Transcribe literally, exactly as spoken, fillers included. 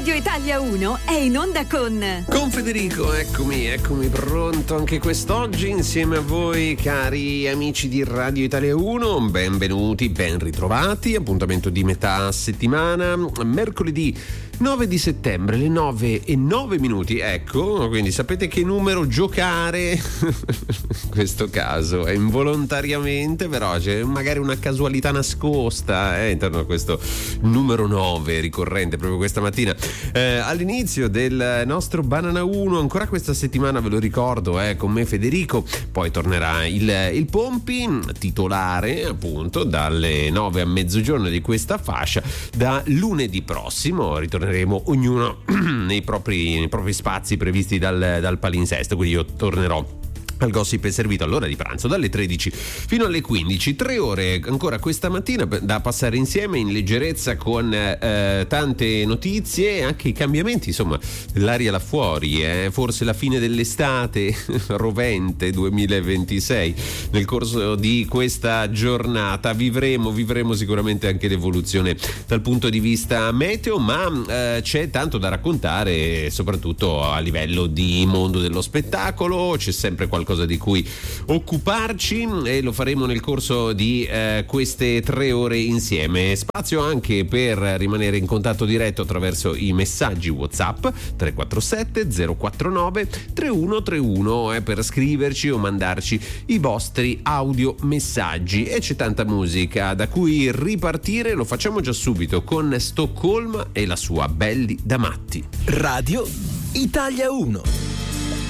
Radio Italia uno è in onda con... Con Federico, eccomi, eccomi pronto anche quest'oggi insieme a voi cari amici di Radio Italia uno, benvenuti, ben ritrovati, appuntamento di metà settimana, mercoledì nove di settembre, le nove e nove minuti, ecco, quindi sapete che numero giocare, in questo caso è involontariamente, però c'è magari una casualità nascosta eh, intorno a questo numero nove ricorrente proprio questa mattina. Eh, all'inizio del nostro Banana uno, ancora questa settimana ve lo ricordo, eh, con me Federico, poi tornerà il, il Pompi, titolare appunto dalle nove a mezzogiorno di questa fascia, da lunedì prossimo ritorneremo ognuno nei propri, nei propri spazi previsti dal, dal palinsesto, quindi io tornerò al Gossip è servito all'ora di pranzo dalle tredici fino alle quindici, tre ore ancora questa mattina da passare insieme in leggerezza con eh, tante notizie e anche i cambiamenti, insomma, l'aria là fuori, eh, forse la fine dell'estate rovente duemilaventisei. Nel corso di questa giornata vivremo vivremo sicuramente anche l'evoluzione dal punto di vista meteo, ma eh, c'è tanto da raccontare, soprattutto a livello di mondo dello spettacolo, c'è sempre qualcosa di cui occuparci e lo faremo nel corso di eh, queste tre ore insieme. Spazio anche per rimanere in contatto diretto attraverso i messaggi WhatsApp tre quattro sette zero quattro nove tre uno tre uno eh, per scriverci o mandarci i vostri audio messaggi, e c'è tanta musica da cui ripartire. Lo facciamo già subito con Stoccolma e la sua Belli da matti. Radio Italia uno.